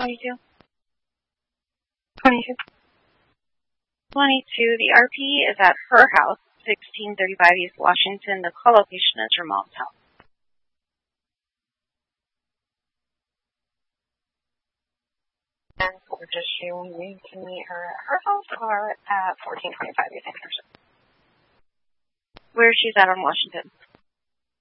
22. 22. 22. The RP is at her house, 1635 East Washington. The call location is her mom's house. And does she need to meet her at her house or at 1425 East Anderson? Where she's at on Washington.